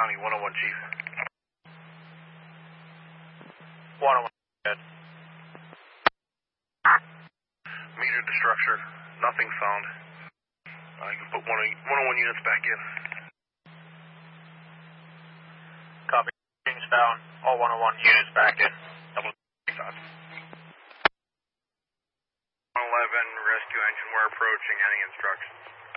County, 101 Chief. 101, good. Metered the structure, nothing found. You can put 101 units back in. Copy, things down, all 101 units back in. Double 111, rescue engine, we're approaching, any instructions?